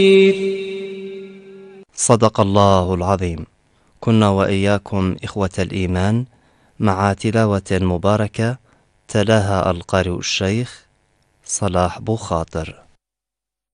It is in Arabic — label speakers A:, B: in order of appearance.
A: صدق الله العظيم. كنا وإياكم إخوة الإيمان مع تلاوة مباركة تلاها القارئ الشيخ صلاح بوخاطر.